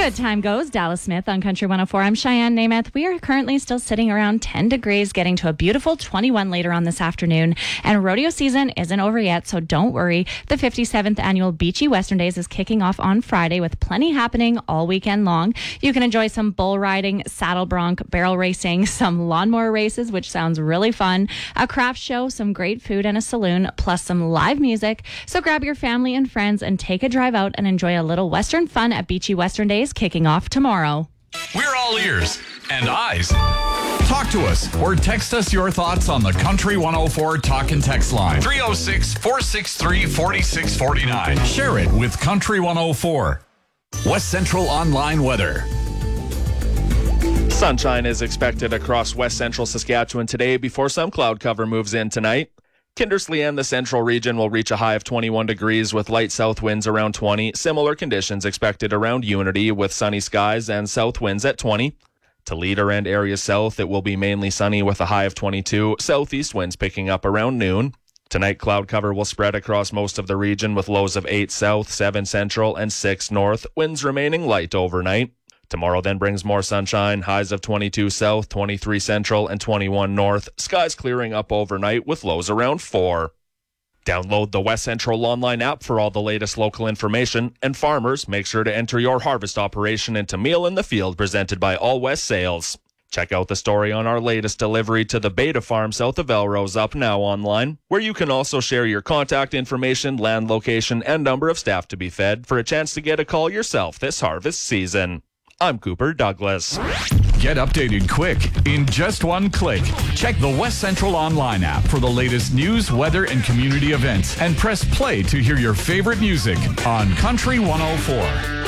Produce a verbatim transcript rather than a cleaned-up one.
Good time goes. Dallas Smith on Country one oh four. I'm Cheyenne Namath. We are currently still sitting around ten degrees, getting to a beautiful twenty-one later on this afternoon. And rodeo season isn't over yet, so don't worry. The fifty-seventh annual Beachy Western Days is kicking off on Friday with plenty happening all weekend long. You can enjoy some bull riding, saddle bronc, barrel racing, some lawnmower races, which sounds really fun, a craft show, some great food, and a saloon, plus some live music. So grab your family and friends and take a drive out and enjoy a little Western fun at Beachy Western Days, kicking off tomorrow. We're all ears and eyes. Talk to us or text us your thoughts on the Country one oh four Talk and Text line. three oh six, four six three, four six four nine. Share it with Country one oh four. West Central Online Weather. Sunshine is expected across west central Saskatchewan today before some cloud cover moves in tonight. Kindersley and the central region will reach a high of twenty-one degrees with light south winds around twenty. Similar conditions expected around Unity with sunny skies and south winds at twenty. Toledo and areas south, it will be mainly sunny with a high of twenty-two. Southeast winds picking up around noon. Tonight, cloud cover will spread across most of the region with lows of eight south, seven central, and six north. Winds remaining light overnight. Tomorrow then brings more sunshine, highs of twenty-two south, twenty-three central, and twenty-one north. Skies clearing up overnight with lows around four. Download the West Central Online app for all the latest local information. And farmers, make sure to enter your harvest operation into Meal in the Field presented by All West Sales. Check out the story on our latest delivery to the Beta Farm south of Elrose up now online, where you can also share your contact information, land location, and number of staff to be fed for a chance to get a call yourself this harvest season. I'm Cooper Douglas. Get updated quick in just one click. Check the West Central Online app for the latest news, weather, and community events, and press play to hear your favorite music on Country one oh four.